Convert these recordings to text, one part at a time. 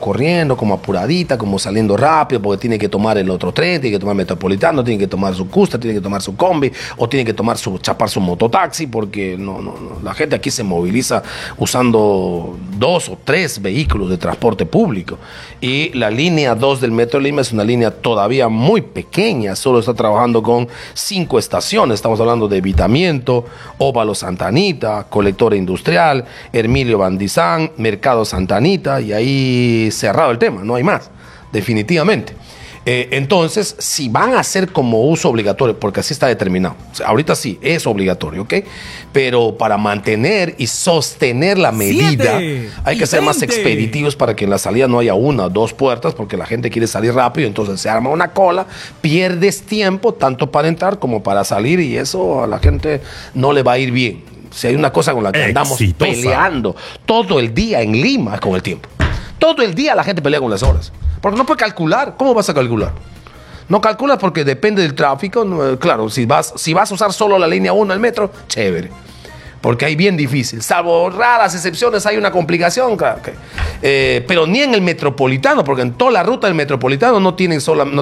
corriendo, como apuradita, como saliendo rápido, porque tiene que tomar el otro tren, tiene que tomar Metropolitano, tiene que tomar su Custa, tiene que tomar su combi, o tiene que chapar su mototaxi, porque no. La gente aquí se moviliza usando 2 o 3 vehículos de transporte público. Y la línea 2 del Metro de Lima es una línea todavía muy pequeña, solo está trabajando con 5 estaciones. Estamos hablando de Evitamiento, Óvalo Santa Anita, Colectora Industrial, Hermilio Bandizán, Mercado Santa Anita, y ahí cerrado el tema, no hay más, definitivamente. Entonces, si van a hacer como uso obligatorio, porque así está determinado, o sea, ahorita sí es obligatorio, ¿ok? Pero para mantener y sostener la medida, hay que ser más expeditivos para que en la salida no haya 1 o 2 puertas, porque la gente quiere salir rápido, entonces se arma una cola, pierdes tiempo tanto para entrar como para salir, y eso a la gente no le va a ir bien. Si hay una cosa con la que andamos peleando todo el día en Lima, es con el tiempo. Todo el día la gente pelea con las horas. Porque no puede calcular. ¿Cómo vas a calcular? No calculas porque depende del tráfico. Claro, si vas a usar solo la línea 1 del metro, chévere. Porque ahí bien difícil. Salvo raras excepciones, hay una complicación. Claro, pero ni en el metropolitano, porque en toda la ruta del metropolitano no tiene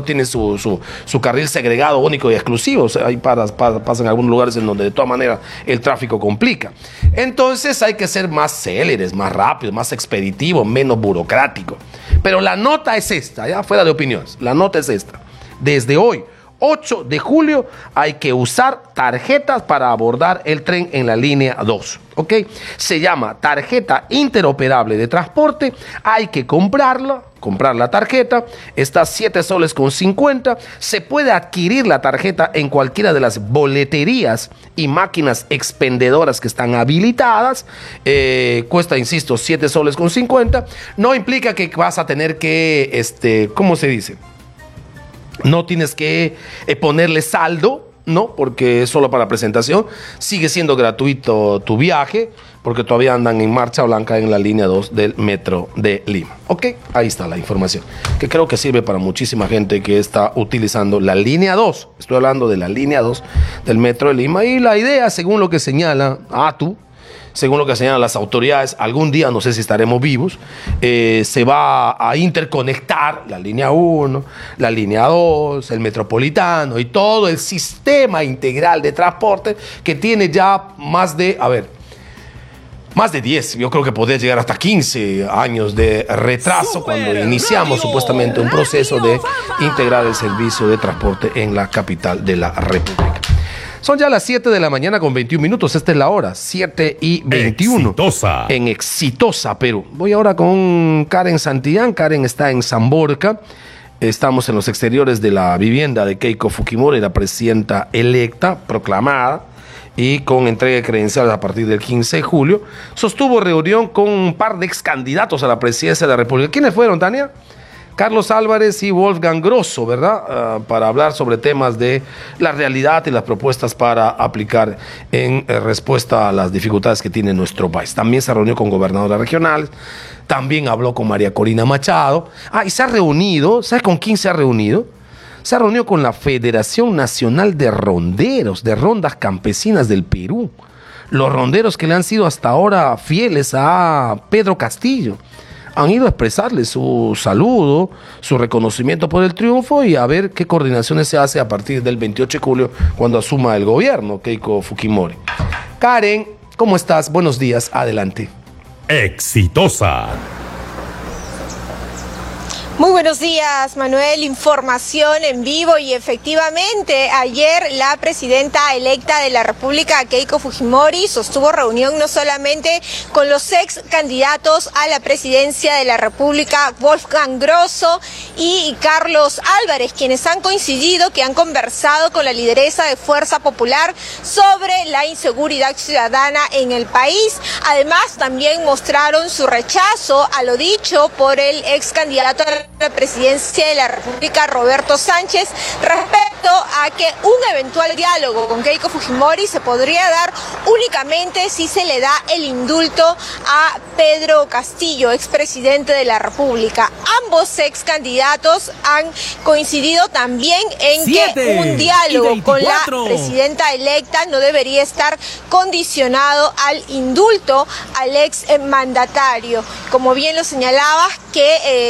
su carril segregado, único y exclusivo. O sea, ahí pasan algunos lugares en donde de todas maneras el tráfico complica. Entonces hay que ser más céleres, más rápidos, más expeditivos, menos burocráticos. Pero la nota es esta, ya fuera de opiniones. La nota es esta. Desde hoy, 8 de julio, hay que usar tarjetas para abordar el tren en la línea 2, ¿ok? Se llama tarjeta interoperable de transporte, hay que comprar la tarjeta, está 7 soles con 50, se puede adquirir la tarjeta en cualquiera de las boleterías y máquinas expendedoras que están habilitadas, cuesta, insisto, 7 soles con 50, no implica que vas a tener que, ¿cómo se dice? No tienes que ponerle saldo, ¿no? Porque es solo para presentación. Sigue siendo gratuito tu viaje, porque todavía andan en marcha blanca en la línea 2 del Metro de Lima. Ok, ahí está la información, que creo que sirve para muchísima gente que está utilizando la línea 2. Estoy hablando de la línea 2 del Metro de Lima. Y la idea, según lo que señala según lo que señalan las autoridades, algún día, no sé si estaremos vivos, se va a interconectar la línea 1, la línea 2, el metropolitano y todo el sistema integral de transporte que tiene ya más de 10, yo creo que podría llegar hasta 15 años de retraso cuando iniciamos supuestamente un proceso de integrar el servicio de transporte en la capital de la República. Son ya las 7 de la mañana con 21 minutos. Esta es la hora, 7:21. Exitosa. En Exitosa, Perú. Voy ahora con Karen Santillán. Karen está en San Borca. Estamos en los exteriores de la vivienda de Keiko Fujimori, la presidenta electa, proclamada, y con entrega de credenciales a partir del 15 de julio. Sostuvo reunión con un par de ex candidatos a la presidencia de la República. ¿Quiénes fueron, Tania? Carlos Álvarez y Wolfgang Grosso, ¿verdad? Para hablar sobre temas de la realidad y las propuestas para aplicar en respuesta a las dificultades que tiene nuestro país. También se reunió con gobernadoras regionales, también habló con María Corina Machado. Y se ha reunido, ¿sabes con quién se ha reunido? Se ha reunido con la Federación Nacional de Ronderos, de Rondas Campesinas del Perú. Los ronderos que le han sido hasta ahora fieles a Pedro Castillo. Han ido a expresarle su saludo, su reconocimiento por el triunfo y a ver qué coordinaciones se hace a partir del 28 de julio cuando asuma el gobierno Keiko Fujimori. Karen, ¿cómo estás? Buenos días, adelante. Exitosa. Muy buenos días, Manuel. Información en vivo y efectivamente ayer la presidenta electa de la República, Keiko Fujimori, sostuvo reunión no solamente con los ex candidatos a la presidencia de la República, Wolfgang Grosso y Carlos Álvarez, quienes han coincidido, que han conversado con la lideresa de Fuerza Popular sobre la inseguridad ciudadana en el país. Además, también mostraron su rechazo a lo dicho por el ex candidato a la presidencia de la República, Roberto Sánchez, respecto a que un eventual diálogo con Keiko Fujimori se podría dar únicamente si se le da el indulto a Pedro Castillo, expresidente de la República. Ambos ex candidatos han coincidido también en que un diálogo con la presidenta electa no debería estar condicionado al indulto al ex mandatario. Como bien lo señalabas, que